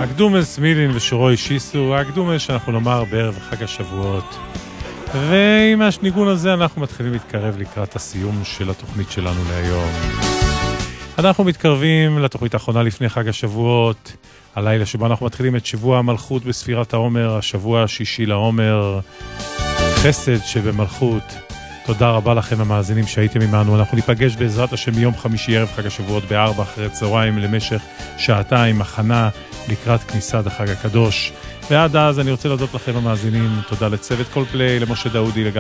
הקדומס מילין ושורוי שיסו, הקדומס שאנחנו נאמר בערב חג השבועות. ועם הניגון הזה אנחנו מתחילים להתקרב לקראת הסיום של התוכנית שלנו להיום. אנחנו מתקרבים לתוכנית האחרונה לפני חג השבועות, הלילה שבו אנחנו מתחילים את שבוע המלכות בספירת העומר, השבוע השישי לעומר, חסד שבמלכות. תודה רבה לכם המאזינים שהייתם עמנו. אנחנו ניפגש בעזרת השם מיום חמישי ערב חג השבועות ב-4 אחרי צהריים למשך שעתיים הכנה לקראת כניסת החג הקדוש. ועד אז אני רוצה להודות לכם המאזינים, תודה לצוות כל פליי, למשה דאודי,